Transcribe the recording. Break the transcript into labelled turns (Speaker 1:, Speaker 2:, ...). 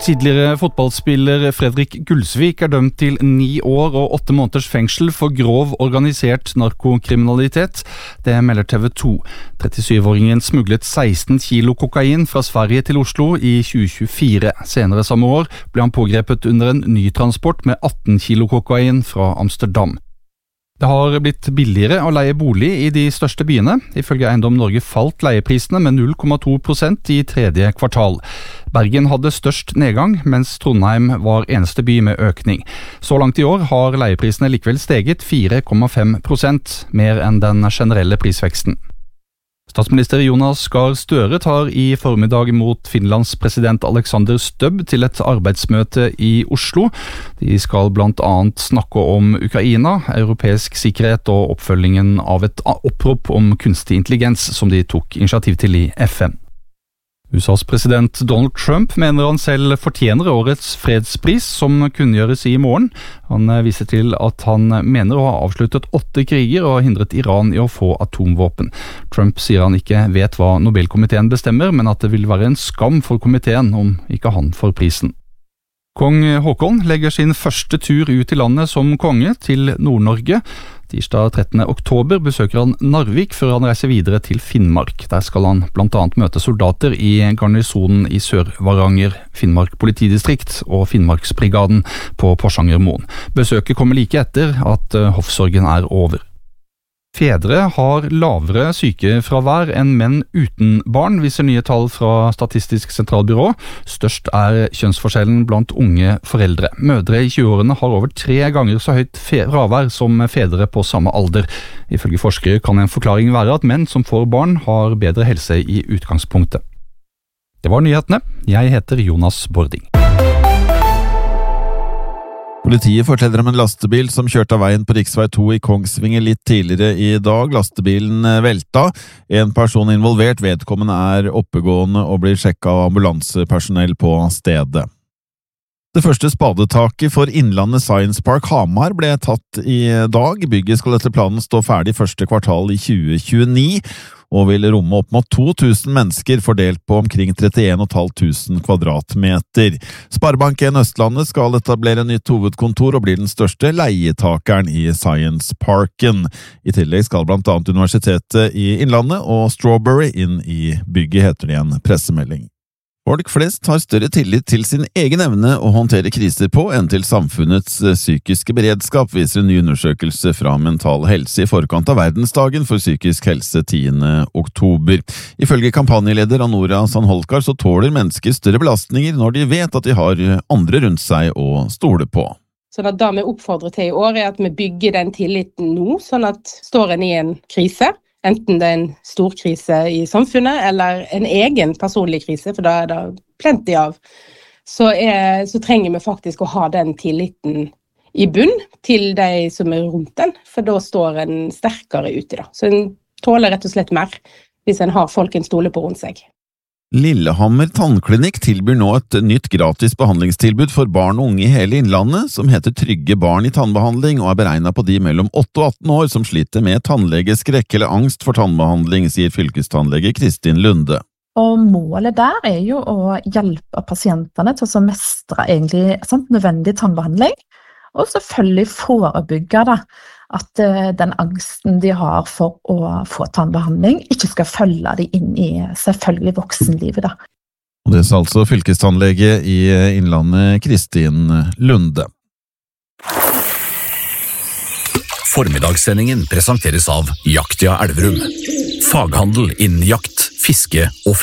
Speaker 1: Tidligere fotballspiller Fredrik Gulsvik dømt til 9 år og 8 måneders fengsel for grov organisert narkokriminalitet. Det melder TV 2. 37-åringen smuglet 16 kilo kokain fra Sverige til Oslo i 2024. Senere samme år ble han pågrepet under en ny transport med 18 kilo kokain fra Amsterdam. Det har blitt billigere å leie bolig i de største byene. Ifølge Eiendom Norge falt leieprisene med 0,2% i tredje kvartal. Bergen hadde størst nedgang, mens Trondheim var eneste by med økning. Så langt i år har leieprisene likevel steget 4,5%, mer enn den generelle prisveksten. Statsminister Jonas Gahr Støre tar i formiddag mot Finlands president Alexander Stubb til et arbeidsmøte i Oslo. De skal blant annet snakke om Ukraina, europeisk sikkerhet og oppfølgingen av et opprop om kunstig intelligens som de tok initiativ til i FN. USAs president Donald Trump mener han selv fortjener årets fredspris som kunngjøres i morgen. Han viser til at han mener å ha avsluttet 8 kriger og hindret Iran i å få atomvåpen. Trump sier han ikke vet hva Nobelkomiteen bestemmer, men at det vil være en skam for komiteen om ikke han får prisen. Kong Håkon legger sin første tur ut i landet som konge til Nord-Norge. Tirsdag 13. oktober besøker han Narvik før han reiser videre til Finnmark. Der skal han blant annet møte soldater i garnisonen i Sør-Varanger, Finnmark politidistrikt og Finnmarksbrigaden på Porsangermoen. Besøket kommer like etter at hoffsorgen over. Fedre har lavere sykefravær enn menn uten barn, viser nye tall fra Statistisk sentralbyrå. Størst kjønnsforskjellen blant unge foreldre. Mødre i 20-årene har over 3 ganger så høyt fravær som fedre på samme alder. Ifølge forskere kan en forklaring være at menn som får barn har bedre helse i utgangspunktet. Det var nyhetene. Jeg heter Jonas Bording.
Speaker 2: Politiet forteller om en lastebil som kjørte av veien på riksvei 2 i Kongsvinger litt tidligere i dag. Lastebilen velta. En person involvert, vedkommende oppegående og blir sjekket av ambulansepersonell på stedet. Det første spadetaket for Innlandet Science Park Hamar ble tatt i dag. Bygget skal etter planen stå ferdig første kvartal i 2029, og vil romme opp mot 2000 mennesker fordelt på omkring 31.500 kvadratmeter. Sparebank1 Østlandet skal etablere nytt hovedkontor og blir den største leietakeren i Science Parken. I tillegg skal blant annet Universitetet i Innlandet og Strawberry inn i bygget, heter det i en pressemelding. Folk flest har større tillit til sin egen evne å håndtere kriser på enn til samfunnets psykiske beredskap, viser en ny undersøkelse fra Mental Helse i forkant av verdensdagen for psykisk helse 10. oktober. Ifølge kampanjeleder Anora Sandholkar så tåler mennesker større belastninger når de vet at de har andre rundt seg å stole på.
Speaker 3: Så det vi oppfordrer til i år at vi bygger den tilliten nå, sånn at står en i en krise, enten det en stor krise i samfunnet eller en egen personlig krise, for da det plenty av, så trenger vi faktisk å ha den tilliten i bunn til de som rundt den, for da står en sterkere ute. Så en tåler rett og slett mer hvis en har folk en stole på rundt seg.
Speaker 2: Lillehammer tannklinikk tilbyr nå et nytt gratis behandlingstilbud for barn og unge i hele Innlandet, som heter Trygge barn i tannbehandling, og beregnet på de mellom 8 og 18 år som sliter med tannlegeskrekk eller angst for tannbehandling, sier fylkestannlege Kristin Lunde.
Speaker 4: Og målet der jo å hjelpe pasientene til å mestre egentlig nødvendig tannbehandling, og selvfølgelig forebygge at den angsten de har for å få tannbehandling ikke skal følge de inn i selvfølgelig voksenlivet.
Speaker 2: Og det sa altså fylkestannlege i Innlandet Kristin Lunde.
Speaker 5: Formiddagssendingen presenteres av Jaktia Elverum. Faghandel innen jakt, fiske og